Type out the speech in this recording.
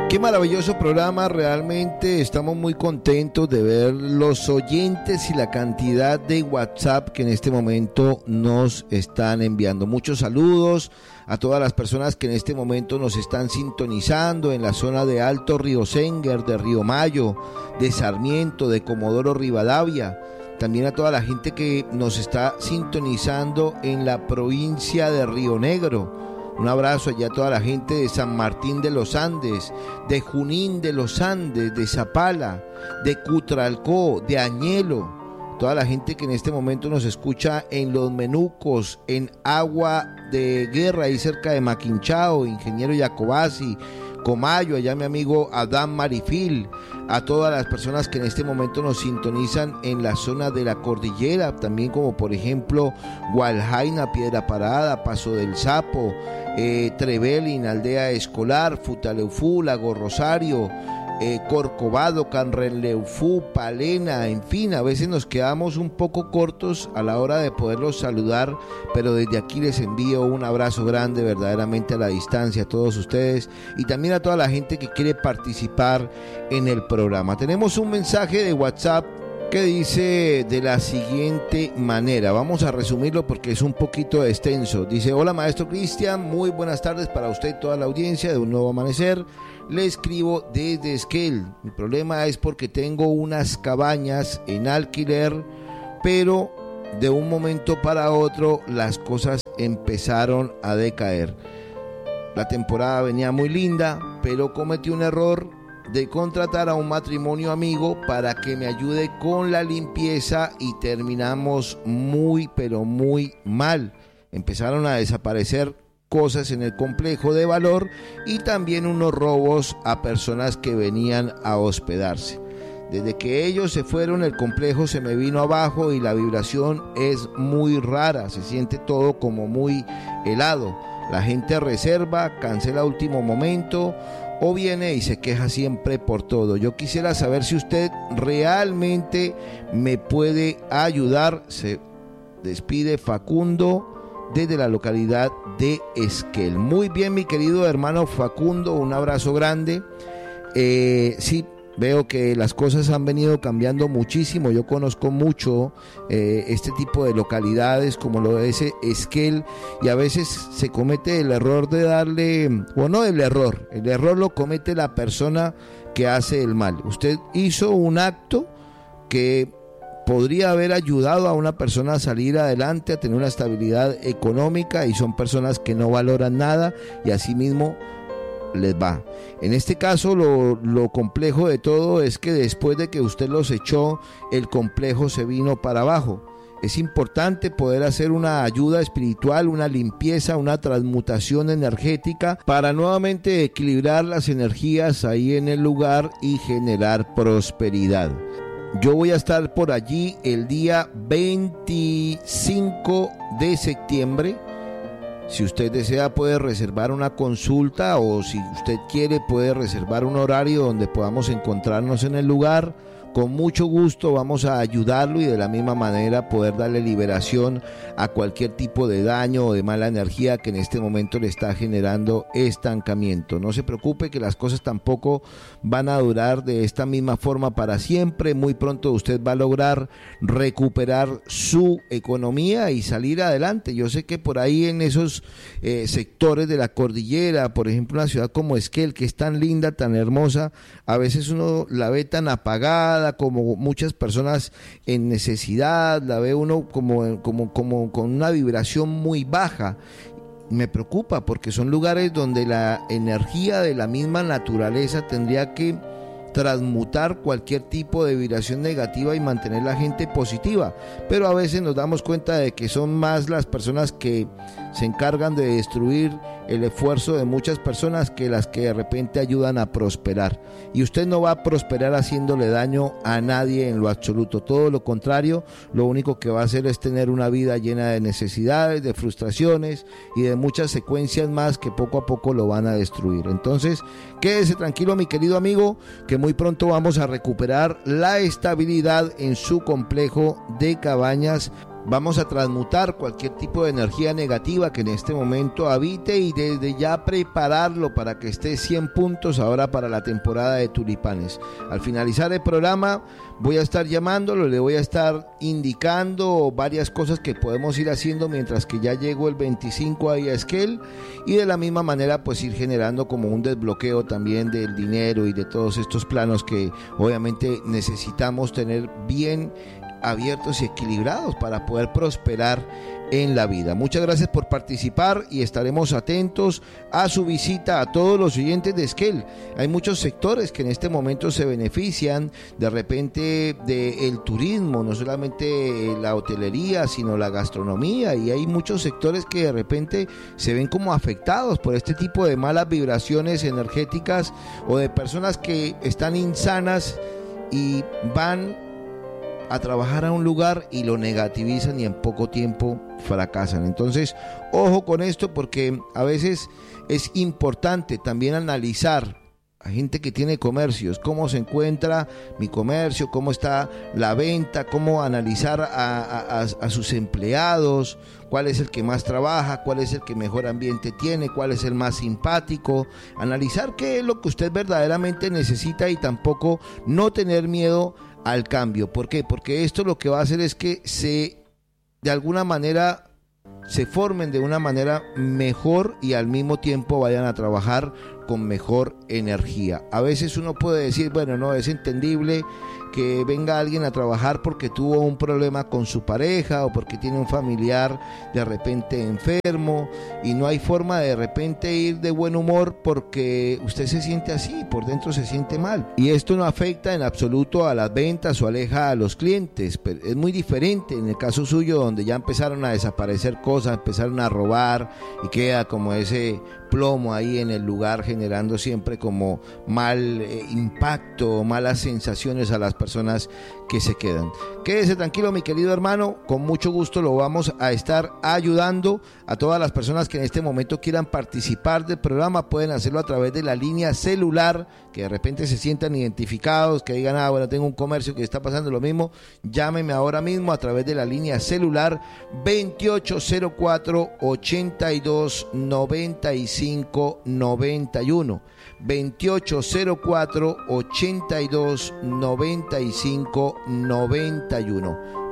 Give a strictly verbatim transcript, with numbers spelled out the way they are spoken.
Qué maravilloso programa, realmente estamos muy contentos de ver los oyentes y la cantidad de WhatsApp que en este momento nos están enviando. Muchos saludos a todas las personas que en este momento nos están sintonizando en la zona de Alto Río Senguer, de Río Mayo, de Sarmiento, de Comodoro Rivadavia. También a toda la gente que nos está sintonizando en la provincia de Río Negro. Un abrazo allá a toda la gente de San Martín de los Andes, de Junín de los Andes, de Zapala, de Cutralcó, de Añelo. Toda la gente que en este momento nos escucha en Los Menucos, en Agua de Guerra, ahí cerca de Maquinchao, Ingeniero Yacobasi, Comayo, allá mi amigo Adán Marifil, a todas las personas que en este momento nos sintonizan en la zona de la cordillera, también como por ejemplo Gualjaina, Piedra Parada, Paso del Sapo, eh, Trevelin, Aldea Escolar, Futaleufú, Lago Rosario, eh, Corcovado, Canrenleufú, Palena, en fin, a veces nos quedamos un poco cortos a la hora de poderlos saludar, pero desde aquí les envío un abrazo grande verdaderamente a la distancia a todos ustedes y también a toda la gente que quiere participar en el programa. Tenemos un mensaje de WhatsApp que dice de la siguiente manera, vamos a resumirlo porque es un poquito extenso. Dice: hola maestro Cristian, muy buenas tardes para usted y toda la audiencia de Un Nuevo Amanecer. Le escribo desde Esquel. Mi problema es porque tengo unas cabañas en alquiler, pero de un momento para otro las cosas empezaron a decaer. La temporada venía muy linda, pero cometí un error de contratar a un matrimonio amigo para que me ayude con la limpieza y terminamos muy pero muy mal. Empezaron a desaparecer cosas en el complejo de valor y también unos robos a personas que venían a hospedarse. Desde que ellos se fueron, el complejo se me vino abajo y la vibración es muy rara, se siente todo como muy helado. La gente reserva, cancela a último momento o viene y se queja siempre por todo. Yo quisiera saber si usted realmente me puede ayudar. Se despide Facundo desde la localidad de Esquel. Muy bien, mi querido hermano Facundo, un abrazo grande. Eh, sí, veo que las cosas han venido cambiando muchísimo. Yo conozco mucho eh, este tipo de localidades como lo es Esquel, y a veces se comete el error de darle, o no el error, el error lo comete la persona que hace el mal. Usted hizo un acto que podría haber ayudado a una persona a salir adelante, a tener una estabilidad económica, y son personas que no valoran nada y así mismo les va. En este caso lo, lo complejo de todo es que después de que usted los echó, el complejo se vino para abajo. Es importante poder hacer una ayuda espiritual, una limpieza, una transmutación energética para nuevamente equilibrar las energías ahí en el lugar y generar prosperidad. Yo voy a estar por allí el día veinticinco de septiembre. Si usted desea puede reservar una consulta, o si usted quiere puede reservar un horario donde podamos encontrarnos en el lugar. Con mucho gusto vamos a ayudarlo y de la misma manera poder darle liberación a cualquier tipo de daño o de mala energía que en este momento le está generando estancamiento. No se preocupe que las cosas tampoco van a durar de esta misma forma para siempre. Muy pronto usted va a lograr recuperar su economía y salir adelante. Yo sé que por ahí en esos eh, sectores de la cordillera, por ejemplo una ciudad como Esquel, que es tan linda, tan hermosa, a veces uno la ve tan apagada, como muchas personas en necesidad, la ve uno como, como, como con una vibración muy baja. Me preocupa porque son lugares donde la energía de la misma naturaleza tendría que transmutar cualquier tipo de vibración negativa y mantener la gente positiva, pero a veces nos damos cuenta de que son más las personas que se encargan de destruir el esfuerzo de muchas personas que las que de repente ayudan a prosperar. Y usted no va a prosperar haciéndole daño a nadie en lo absoluto, todo lo contrario. Lo único que va a hacer es tener una vida llena de necesidades, de frustraciones y de muchas secuencias más que poco a poco lo van a destruir. Entonces quédese tranquilo, mi querido amigo, que muy pronto vamos a recuperar la estabilidad en su complejo de cabañas. Vamos a transmutar cualquier tipo de energía negativa que en este momento habite y desde ya prepararlo para que esté cien puntos ahora para la temporada de tulipanes. Al finalizar el programa voy a estar llamándolo, le voy a estar indicando varias cosas que podemos ir haciendo mientras que ya llegó el veinticinco ahí a Esquel, y de la misma manera pues ir generando como un desbloqueo también del dinero y de todos estos planos que obviamente necesitamos tener bien abiertos y equilibrados para poder prosperar en la vida. Muchas gracias por participar y estaremos atentos a su visita a todos los oyentes de Esquel. Hay muchos sectores que en este momento se benefician de repente del turismo, no solamente la hotelería, sino la gastronomía, y hay muchos sectores que de repente se ven como afectados por este tipo de malas vibraciones energéticas o de personas que están insanas y van a trabajar a un lugar y lo negativizan y en poco tiempo fracasan. Entonces, ojo con esto, porque a veces es importante también analizar a gente que tiene comercios, cómo se encuentra mi comercio, cómo está la venta, cómo analizar a, a, a sus empleados, cuál es el que más trabaja, cuál es el que mejor ambiente tiene, cuál es el más simpático, analizar qué es lo que usted verdaderamente necesita y tampoco no tener miedo al cambio. ¿Por qué? Porque esto lo que va a hacer es que se, de alguna manera, se formen de una manera mejor y al mismo tiempo vayan a trabajar con mejor energía. A veces uno puede decir, bueno, no, es entendible que venga alguien a trabajar porque tuvo un problema con su pareja o porque tiene un familiar de repente enfermo y no hay forma de, de repente ir de buen humor porque usted se siente así, por dentro se siente mal. Y esto no afecta en absoluto a las ventas o aleja a los clientes, pero es muy diferente en el caso suyo, donde ya empezaron a desaparecer cosas, empezaron a robar y queda como ese plomo ahí en el lugar, generando siempre como mal eh, impacto, malas sensaciones a las personas que se quedan. Quédese tranquilo, mi querido hermano, con mucho gusto lo vamos a estar ayudando. A todas las personas que en este momento quieran participar del programa pueden hacerlo a través de la línea celular, que de repente se sientan identificados, que digan, ah, bueno, tengo un comercio que está pasando lo mismo, llámeme ahora mismo a través de la línea celular veintiocho cero cuatro, ochenta y dos, noventa y cinco, noventa y uno, veintiocho cero cuatro, ochenta y dos, noventa y cinco, noventa y uno.